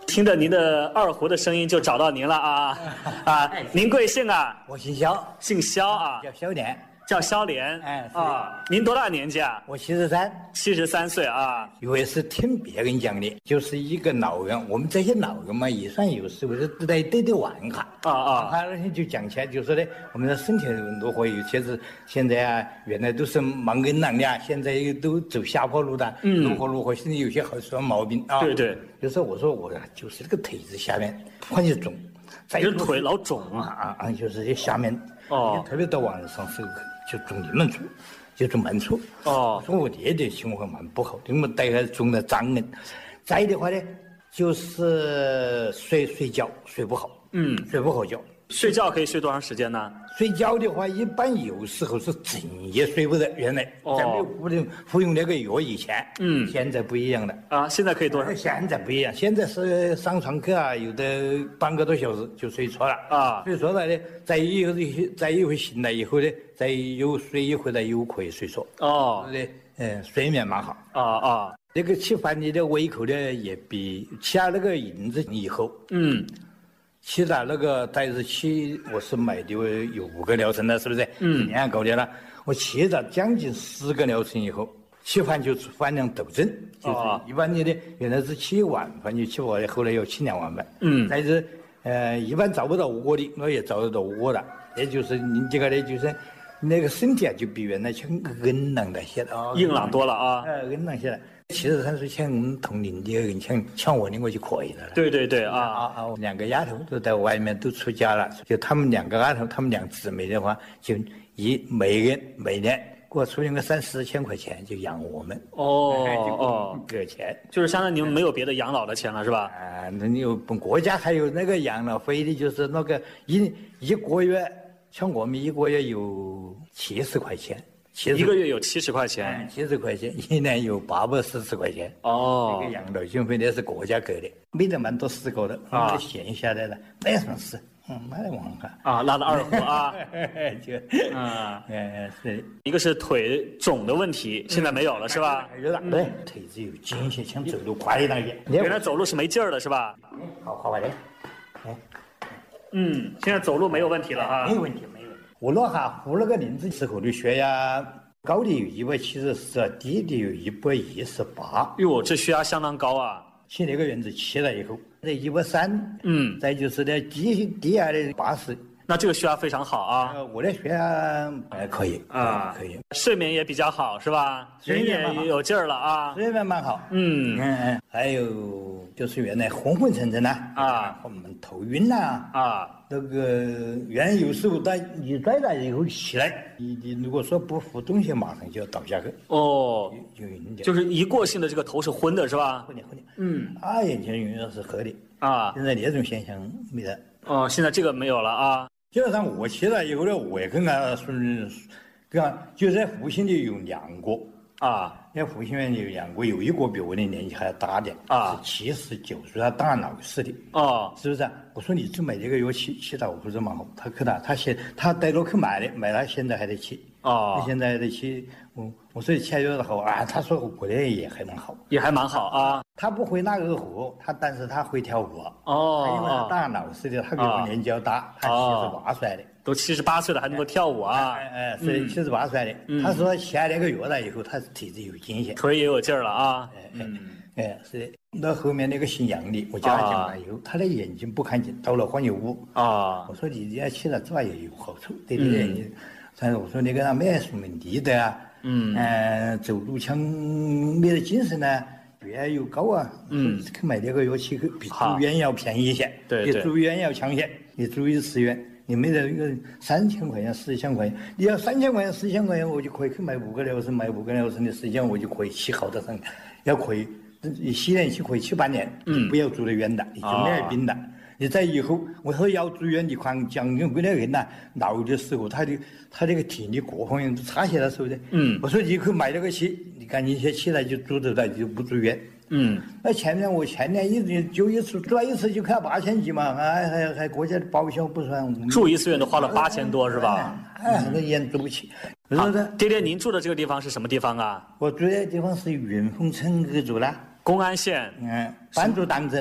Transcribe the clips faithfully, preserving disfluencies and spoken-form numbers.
听着您的二胡的声音就找到您了啊啊！您贵姓啊？ 我姓肖， 姓肖啊， 叫肖莲， 叫肖莲。 哎啊，您多大年纪啊？ 我七十三， 七十三岁啊。 因为是听别人讲的，就是一个老人，我们这些老人嘛，也算有时候是得得得玩哈。 啊啊， 他那天就讲起来，就说呢，我们的身体如何，有些是现在啊，原来都是忙硬朗的啊，现在又都走下坡路的，嗯，如何如何，现在有些好什么毛病啊？ 对对， 就是我说我就是这个腿子下面关节肿， 这个腿老肿啊啊，就是这下面哦， 特别到晚上时候就肿里面处，就肿门处。 哦， 说我爹的情况蛮不好，因为带个肿的胀硬。再的话呢，就是睡睡觉睡不好，嗯，睡不好觉。 睡觉可以睡多长时间呢？ 睡觉的话，一般有时候是整夜睡不着。原来在没有服用服用那个药以前，嗯，现在不一样了啊。现在可以多少？ 现在不一样，现在是上床课啊，有的半个多小时就睡着了啊。睡着了呢，再一会再一会醒来以后呢，再又睡一会呢，又可以睡着。哦，对，嗯，睡眠蛮好。啊啊，那个吃饭你的胃口呢，也比吃了那个银子以后，嗯。吃了那个在日期，我是买的有五个疗程了，是不是？嗯，年搞的了。我吃了将近十个疗程以后，吃饭就饭量陡增，就是一般你的原来是吃一碗饭就吃不完，后来要吃两碗饭。嗯，但是呃，一般找不到我的，我也找得到我的，也就是你这个呢，就是那个身体啊，就比原来强硬朗了些了， 硬朗多了啊， 呃，硬朗些了。七十三岁像我们同龄的人，像像我的我就可以了。 对对对啊啊啊！两个丫头都在外面都出家了，就他们两个丫头，他们两姊妹的话，就一每人每年给我出那个三四千块钱，就养我们。 哦哦， 给钱， 就是相当于你们没有别的养老的钱了，是吧？ 啊，那你有国家还有那个养老费的，就是那个一一个月，像我们一个月有七十块钱。 一个月有七十块钱， 七十块钱，一年有八百四十块钱。哦，这个养老经费那是国家给的，没得蛮多事搞的啊，闲下来了，没什么事，嗯，没得玩哈。 啊，拉了二胡啊， 就啊，哎是， 一个是腿肿的问题，现在没有了是吧？ 有了，对，腿子有筋血，像走路快一点。 原来走路是没劲儿的是吧？ 好，好快点， 哎，嗯，现在走路没有问题了哈， 没有问题。我那下服那个林子时候的血压高的有一百七十四，低的有一百一十八。 哟，这血压相当高啊！ 去那个院子吃了以后，那一百三，嗯，再就是呢低低下的八十。 那这个血压非常好啊！ 呃、我的血压还可以啊，可以。 睡眠也比较好是吧？人也有劲儿了啊， 睡眠蛮好。 嗯嗯嗯，还有就是原来昏昏沉沉呐，啊，我们头晕呐，啊。那个原来有时候他你摔了以后起来，你你如果说不扶东西，马上就要倒下去。哦，就晕掉， 就是一过性的这个头是昏的，是吧？ 昏的昏的。嗯，啊，眼前永远是黑的啊。现在那种现象没得。 哦，现在这个没有了啊。 基本上我起来以后呢，我也跟俺孙，跟俺就在复兴里有两个啊，在复兴院有两个，有一个比我的年纪还要大点啊，是七十九岁，他当老师的啊，是不是？我说你只买这个药吃吃到不是蛮好，他可他他现他带着去买的，买了现在还得吃啊，现在还得吃。我我说吃药的好啊，他说我的也还蛮好， 也还蛮好啊。 他不会那个活，他但是他会跳舞哦，因为他当老师的，他比我年纪要大，他七十八岁的。 都七十八岁了还能够跳舞啊！ 哎哎，是七十八岁的。嗯、他说吃了那个药了以后，他体质有精神， 腿也有劲儿了啊！ 哎哎、嗯、哎，是的。那后面那个姓杨的，我叫他进来以后，啊、他的眼睛不看紧，到了黄油屋啊。我说你要吃了这也有好处，对对对。嗯、但是我说那个没什么问题的啊，嗯，呃，走路强没得精神呢。血压又高啊，嗯，去买这个药去比住院要便宜一些， 对对， 比住院要强些。你住一次院。你没得一个三千块钱、四千块钱，你要三千块钱、四千块钱，我就可以去买五个疗程，买五个疗程的时间，我就可以吃好的上，要可以，西年期可以吃半年，嗯，不要住得远的，你就没有病的。啊、你在以后，我说要住院，你看讲究为了人呐，老的时候他的他这个体力各方面都差些的时候的，嗯，我说你去买这个吃，你赶紧些起来就住得了，就不住院。嗯，那前年我前年一就一次住了一次就开八千几嘛，还还还国家的报销不算。 住一次院都花了八千多是吧？ 哎，那烟住不起。 好的，爹爹，您住的这个地方是什么地方啊？ 我住的地方是云凤村去住了， 公安县， 嗯，班竹党镇。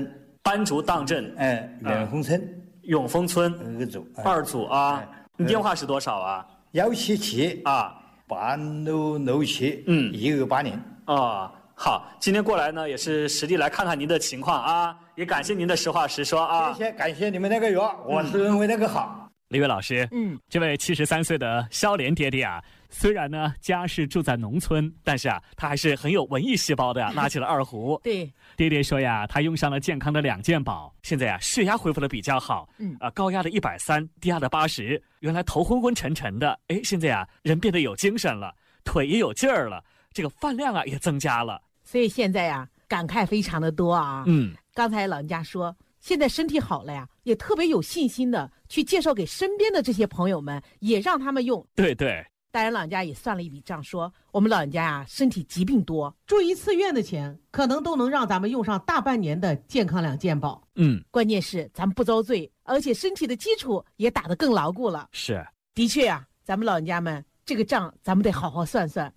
斑竹荡镇， 哎，永丰村， 永丰村二组， 二组啊。你电话是多少啊？ 幺七七啊八六六七， 嗯， 一二八零。 哦，好，今天过来呢，也是实地来看看您的情况啊，也感谢您的实话实说啊。 谢谢，感谢你们那个药，我是认为那个好。 李伟老师， 嗯， 这位七十三岁的肖连爹爹啊，虽然呢家是住在农村，但是啊，他还是很有文艺细胞的呀，拿起了二胡。 对， 爹爹说呀，他用上了健康的两件宝，现在呀血压恢复的比较好， 嗯啊，高压的一百三，低压的八十，原来头昏昏沉沉的，哎，现在啊人变得有精神了，腿也有劲儿了，这个饭量啊也增加了， 所以现在呀感慨非常的多啊。 嗯， 刚才老人家说，现在身体好了呀，也特别有信心的去介绍给身边的这些朋友们，也让他们用。 对对。 当然，老人家也算了一笔账，说我们老人家呀、啊、身体疾病多， 住一次院的钱可能都能让咱们用上大半年的健康两健保。 嗯， 关键是咱们不遭罪，而且身体的基础也打得更牢固了。 是， 的确呀、啊，咱们老人家们这个账咱们得好好算算。